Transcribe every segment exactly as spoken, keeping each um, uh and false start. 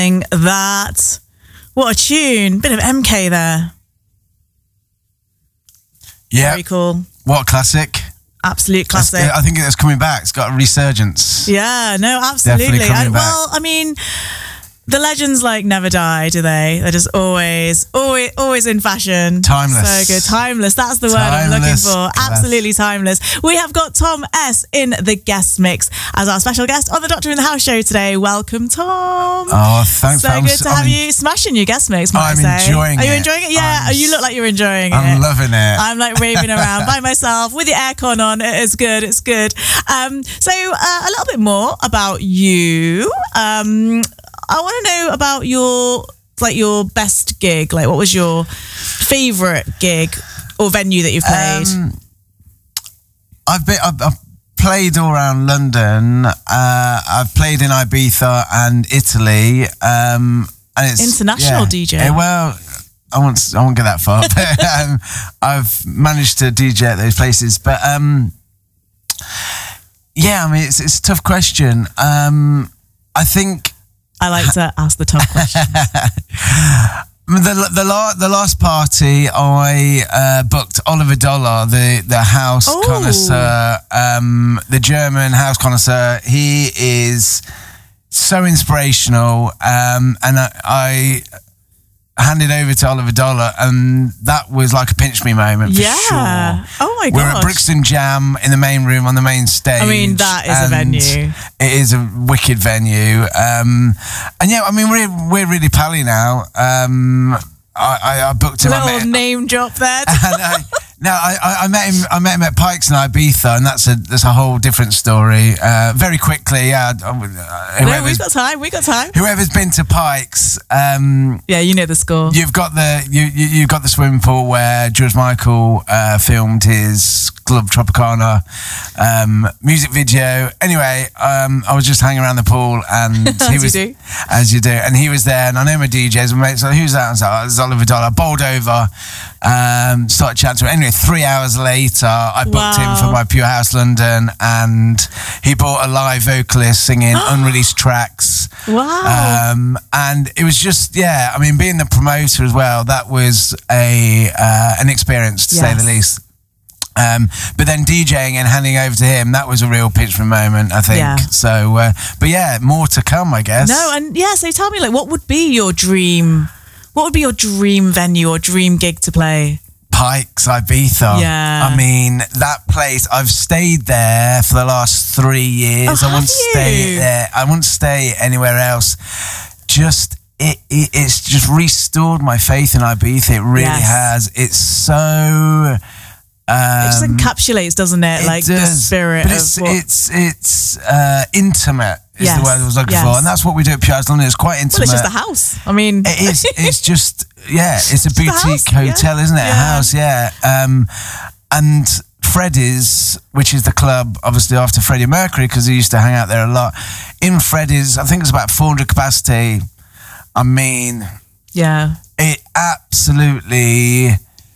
That, what a tune. Bit of M K there. Yeah. Very cool. What a classic. Absolute classic. That's, I think it's coming back. It's got a resurgence. Yeah, no, absolutely. Definitely coming And, back. well, I mean, the legends like never die, do they? They're just always, always, always in fashion. Timeless. So good. Timeless. That's the word I'm looking Timeless for. class. Absolutely timeless. We have got Tom S in the guest mix as our special guest on the Doctor in the House show today. Welcome, Tom. Oh, thanks. So I'm good to I'm have en- you smashing your guest mix, might I'm I say. enjoying Are you it. enjoying it? Yeah, I'm you look like you're enjoying it. I'm loving it. I'm like raving around by myself with the aircon on. It is good. It's good. Um, so uh, a little bit more about you. Um, I want to know about your like your best gig. Like, what was your favourite gig or venue that you've played? Um, I've been. I've, I've played all around London. Uh, I've played in Ibiza and Italy. Um, and it's International yeah. D J. Eh, well, I won't. I won't get that far. But, um, I've managed to D J at those places. But um, yeah, I mean, it's it's a tough question. Um, I think. I like to ask the tough questions. The the, la- the last party I uh, booked Oliver Dollar, the the house Oh. connoisseur, um, the German house connoisseur. He is so inspirational, um, and I, I handed over to Oliver Dollar, and that was like a pinch me moment for Yeah. sure. Oh my We're at gosh. Brixton Jam in the main room on the main stage. I mean, that is a and venue. It is a wicked venue. Um, and yeah, I mean, we're, we're really pally now. Um, I, I, I booked him. I Little met, name drop there. and I, no, I, I- I met him. I met him at Pikes in Ibiza, and that's a that's a whole different story. Uh, very quickly, yeah. Uh, No, whoever's, we've got time. We've got time. whoever's been to Pikes, um, Yeah, you know the score. you've got the you, you you've got the swimming pool where George Michael uh, filmed his Club Tropicana um, music video. Anyway, um, I was just hanging around the pool, and As he you was do. as you do, and he was there, and I know my D Js. My mates, like, who's that? I was like, oh, it's Oliver Dollar. I bowled over, um, started chatting to him. Anyway, three hours later, I booked Wow. him for my Pure House London, and he brought a live vocalist singing unreleased tracks. Wow. Um, and it was just, yeah, I mean, being the promoter as well, that was a uh, an experience, to say Yes. the least. Um, but then DJing and handing over to him, that was a real pitch me moment, I think. Yeah. So, uh, but yeah, more to come, I guess. No, and yeah, so tell me, like, what would be your dream? What would be your dream venue or dream gig to play? Pikes, Ibiza. Yeah. I mean, that place, I've stayed there for the last three years. Oh, I won't have stay you? there. I won't stay anywhere else. Just, it, it, it's just restored my faith in Ibiza. It really Yes. has. It's so... Um, It just encapsulates, doesn't it? it Like the does, spirit but of it's what... it's it's uh, intimate is Yes, the word I was looking yes. for, and that's what we do at Pure House London. It's quite well, intimate. it's just a house. I mean... It is. It's just yeah. It's a Just a boutique house, hotel, yeah. isn't it? A Yeah. house, yeah. Um, and Freddy's, which is the club, obviously after Freddie Mercury, because he used to hang out there a lot. In Freddy's, I think it's about four hundred capacity. I mean, Yeah. it absolutely.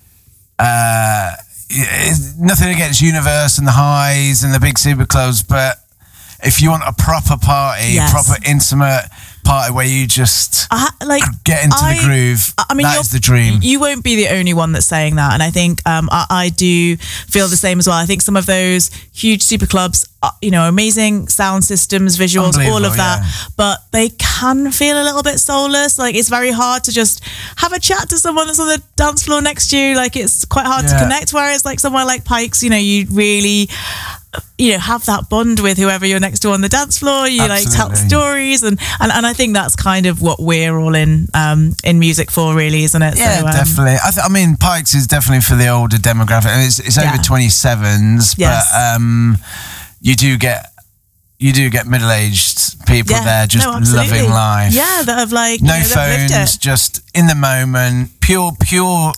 Uh, it's nothing against Universe and the Highs and the big super clubs, but if you want a proper party, Yes. proper intimate party where you just I, ha- like, get into I- the groove, I mean, that you're- is the dream. You won't be the only one that's saying that, and I think um, I, I do feel the same as well. I think some of those huge super clubs, uh, you know, amazing sound systems, visuals, all Unbelievable, of that, yeah. but they can feel a little bit soulless. Like, it's very hard to just have a chat to someone that's on the dance floor next to you. Like, it's quite hard to Yeah. connect. Whereas, like somewhere like Pikes, you know, you really, you know, have that bond with whoever you're next to on the dance floor. You like tell Absolutely. stories, and, and and I think that's kind of what we're all in um in music for, really, isn't it? Yeah, So, um, definitely. I, th- I mean, Pikes is definitely for the older demographic. I mean, it's it's Yeah. over twenty-sevens, Yes. but um, you do get you do get middle-aged people Yeah, there just no, absolutely. loving life. Yeah, that have like No you know, they've lived phones, it. just in the moment, pure, pure